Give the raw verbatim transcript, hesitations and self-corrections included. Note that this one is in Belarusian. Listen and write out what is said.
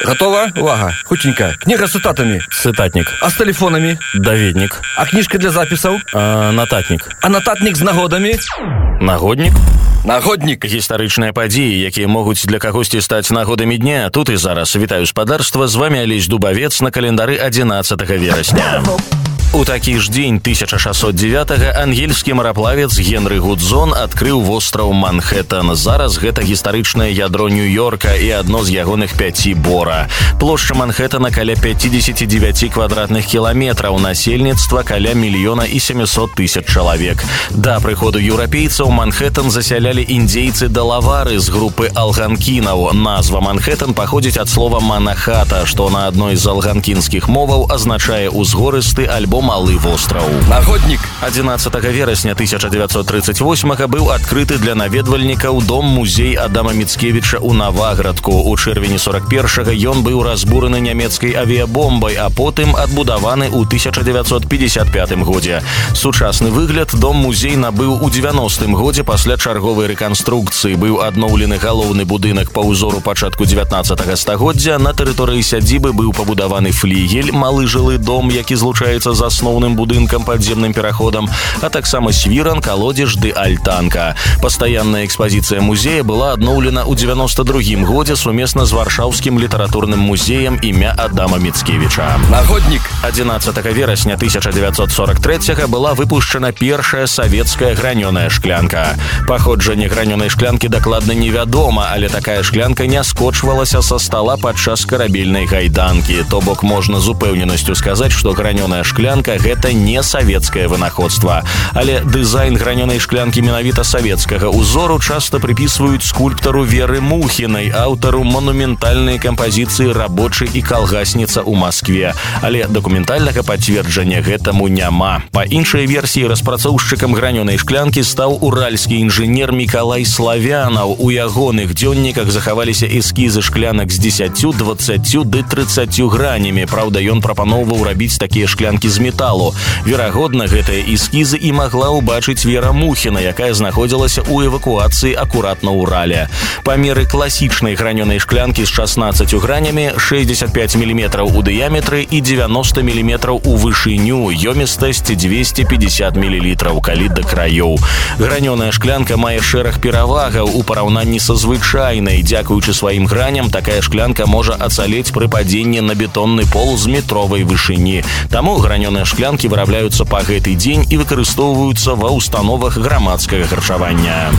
Готова? Увага. Хутенька. Книга с цитатами. Цитатник. А с телефонами? Даведник. А книжка для записаў? А, нататник. А нататник з нагодамі? Нагодник. Нагодник. Гістарычныя падзеі, якія могуць для кагосьці стаць нагодамі дня. Тут і зараз. Вітаю спадарства. З вами Алесь Дубавец на календары адзінаццатага верасня. У такі ж дзень тысяча шэсцьсот дзевятага ангельскі мараплавец Генры Гудзон адкрыў востраў Манхэттан. Зараз гэта гістарычнае ядро Нью-Йорка і адно з ягоных пяці бора. Плошча Манхэттана каля пятьдесят девять квадратных кіламетраў, насельніцтва каля мільёна і сямісот тысяч чалавек. Да прыходу еўрапейцаў Манхэттан засялялі індзейцы-далавары з групы алганкінаў. Назва Манхэттан паходзіць ад слова «манахата», што на адной з алганкінскіх моваў азначае «узгорысты альбо малы востраў». Нагоднік. адзінаццатага верасня тысяча дзевяцьсот тридцать восьмага быў адкрыты для наведвальнікаў дом-музей Адама Міцкевіча ў Наваградку. У чэрвені сорок першага ён быў разбураны нямецкай авіябомбай, а потым адбудаваны ў тысяча дзевяцьсот пятьдесят пятым годзе. Сучасны выгляд дом-музей набыў у дзевяностым годзе пасля чарговай рэканструкцыі. Быў адноўлены галоўны будынак па ўзору пачатку дзевятнаццатага стагоддзя. На тэрыторыі сядзібы быў пабудаваны флігель, малы жылы дом, які злучаецца з асноўным будынкам падземным пераходам, а таксама свіран, калодзеж ды альтанка. Пастаянная экспазіцыя музея была адноўлена ў дзевяноста другім годзе сумесна з варшаўскім літаратурным музеем імя Адама Міцкевіча. Нагоднік. адзінаццатага верасня тысяча дзевяцьсот сорок трэцяга была выпушчана першая савецкая гранёная шклянка. Паходжанне гранёнай шклянкі дакладна невядома, але такая шклянка не скочвалася са стала падчас карабельнай гайданкі. То бок можна з упэўненасцю сказаць, што гранёная шклянка гэта не савецкае вынаходства. Але дызайн гранёнай шклянкі менавіта савецкага ўзору часта прыпісваюць скульптару Веры Мухінай, аўтару манументальнай кампазіцыі «Рабочы і калгасніца» ў Маскве. Але дакументальнага пацверджання гэтаму няма. Па іншай версіі, распрацоўшчыкам гранёнай шклянкі стаў уральскі інжынер Мікалай Славянаў. У ягоных дзённіках захаваліся эскізы шклянак з дзесяццю, дваццаццю ды трыццаццю гранямі. Праўда, ён прапаноўваў рабіць такія шклянкі з металу. Верагодна, гэтыя эскізы і магла ўбачыць Вера Мухіна, якая знаходзілася ў эвакуацыі акурат на Урале. Памеры класічнай гранёнай шклянкі з шаснаццаццю гранямі, шэсцьдзесят пять міліметраў у дыяметры і дзевяноста міліметраў у вышыню, ёмістасць дзвесце пятьдесят мілілітраў, калі да краёў. Гранёная шклянка мае шэраг перавагаў у параўнанні са звычайнай. Дзякуючы сваім граням, такая шклянка можа ацалець пры падзенні на бетонны пол з метровай вышыні. Таму гранёныя шклянкі вырабляюцца па гэты дзень і выкарыстоўваюцца ва ўстановах грамадскага харчавання.